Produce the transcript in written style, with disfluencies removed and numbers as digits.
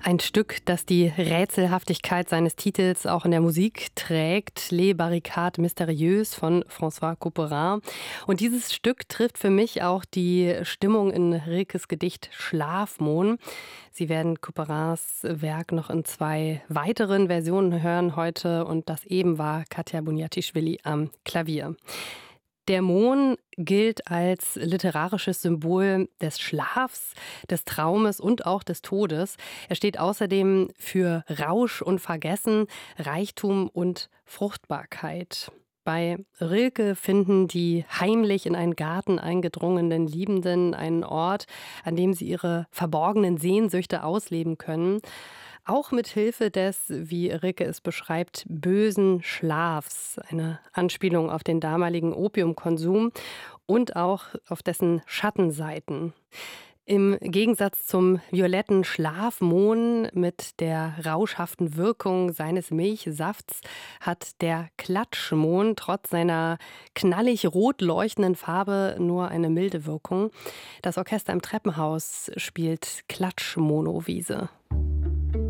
Ein Stück, das die Rätselhaftigkeit seines Titels auch in der Musik trägt, Les Barricades Mystérieuses von François Couperin. Und dieses Stück trifft für mich auch die Stimmung in Rilkes Gedicht Schlafmohn. Sie werden Couperins Werk noch in 2 weiteren Versionen hören heute und das eben war Katja Buniatischvili am Klavier. Der Mohn gilt als literarisches Symbol des Schlafs, des Traumes und auch des Todes. Er steht außerdem für Rausch und Vergessen, Reichtum und Fruchtbarkeit. Bei Rilke finden die heimlich in einen Garten eingedrungenen Liebenden einen Ort, an dem sie ihre verborgenen Sehnsüchte ausleben können. Auch mit Hilfe des, wie Rilke es beschreibt, bösen Schlafs, eine Anspielung auf den damaligen Opiumkonsum und auch auf dessen Schattenseiten. Im Gegensatz zum violetten Schlafmohn mit der rauschhaften Wirkung seines Milchsafts hat der Klatschmohn trotz seiner knallig rot leuchtenden Farbe nur eine milde Wirkung. Das Orchester im Treppenhaus spielt Klatschmonowiese.